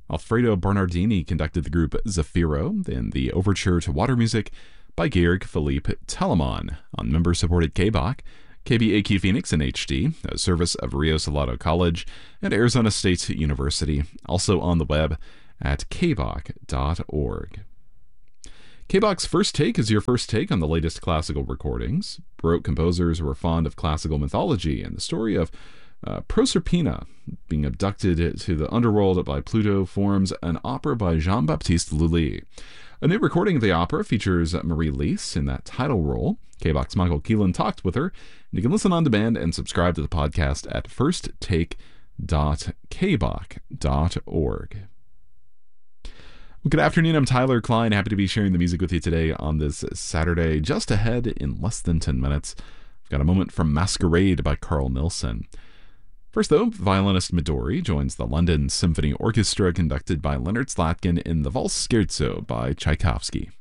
Alfredo Bernardini conducted the group Zafiro in the overture to Water Music by Georg Philipp Telemann on member-supported KBOC, KBAQ Phoenix in HD, a service of Rio Salado College and Arizona State University, also on the web at kboc.org. KBOC's First Take is your first take on the latest classical recordings. Baroque composers were fond of classical mythology, and the story of Proserpina being abducted to the underworld by Pluto forms an opera by Jean-Baptiste Lully. A new recording of the opera features Marie Lees in that title role. KBOC's Michael Keelan talked with her, and you can listen on demand and subscribe to the podcast at firsttake.kboc.org. Good afternoon, I'm Tyler Klein, happy to be sharing the music with you today on this Saturday. Just ahead in less than 10 minutes, I've got a moment from Masquerade by Carl Nielsen. First though, violinist Midori joins the London Symphony Orchestra conducted by Leonard Slatkin in the Valse Scherzo by Tchaikovsky.